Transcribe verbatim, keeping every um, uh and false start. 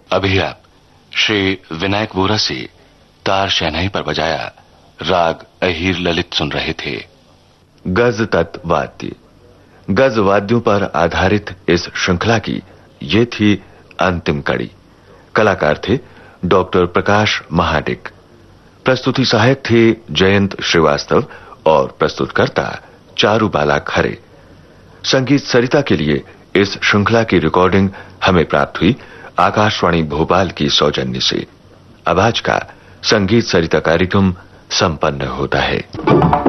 अभी आप श्री विनायक वोरा से तार शहनाई पर बजाया राग अहीर ललित सुन रहे थे। गज तत् वाद्य। गज वाद्यों पर आधारित इस श्रृंखला की ये थी अंतिम कड़ी। कलाकार थे डॉक्टर प्रकाश महाडिक। प्रस्तुति सहायक थे जयंत श्रीवास्तव और प्रस्तुतकर्ता चारुबाला खरे। संगीत सरिता के लिए इस श्रृंखला की रिकॉर्डिंग हमें प्राप्त हुई आकाशवाणी भोपाल की सौजन्य से। अब आज का संगीत सरिता कार्यक्रम संपन्न होता है।